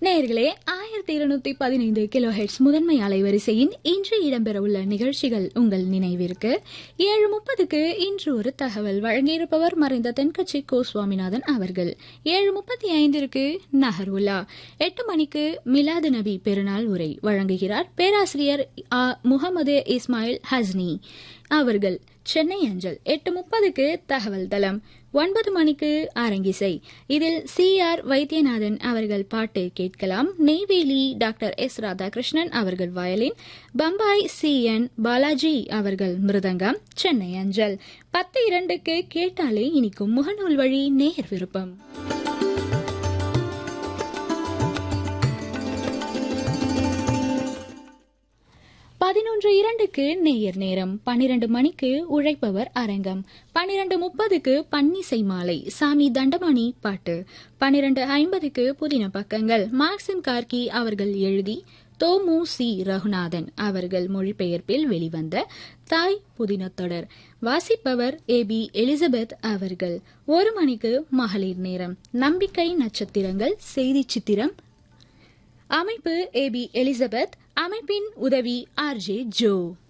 நேயர்களே 1215 kilo hertz முதன்மை அலைவரிசையின் இன்று இடம்பெறவுள்ள நிகழ்ச்சிகள் உங்கள் நினைவிற்கு 7:30க்கு இன்று ஒரு தகவல் வழங்கியிருப்பவர் மறைந்த தென்கட்சி கோ சுவாமிநாதன் அவர்கள். 7:35ற்கு நஹருல்லா. 8 மணிக்கு மிலாது நபி பெருநாள் உரை வழங்குகிறார் பேராசிரியர் முகமது இஸ்மாயில் ஹஸ்னி அவர்கள், சென்னை அஞ்சல். 8:30க்கு தகவல் தளம். 9 மணிக்கு அரங்கிசை. இதில் CR வைத்தியநாதன் அவர்கள் பாட்டு கேட்கலாம். நெய்வேலி டாக்டர் S ராதாகிருஷ்ணன் அவர்கள் வயலின், பம்பாய் CN பாலாஜி அவர்கள் மிருதங்கம், சென்னை அஞ்சல். 10:02க்கு கேட்டாலே இனிக்கும் முகநூல் வழி நேர் விருப்பம். 11:02க்கு நேயர் நேரம். 12 மணிக்கு உழைப்பவர் அரங்கம். 12:30க்கு பன்னிசை மாலை, சாமி தண்டபாணி பாட்டு. 12:50க்கு புதின பக்கங்கள். மார்க்சிம் கார்கி அவர்கள் எழுதி தோமு சி ரகுநாதன் அவர்கள் மொழிபெயர்ப்பில் வெளிவந்த தாய் புதின தொடர். வாசிப்பவர் AB எலிசபெத் அவர்கள். 1 மணிக்கு மகளிர் நேரம். நம்பிக்கை நட்சத்திரங்கள் செய்தி சித்திரம். அமைப்பு AB எலிசபெத். அமைப்பின் உதவி RJ ஜோ.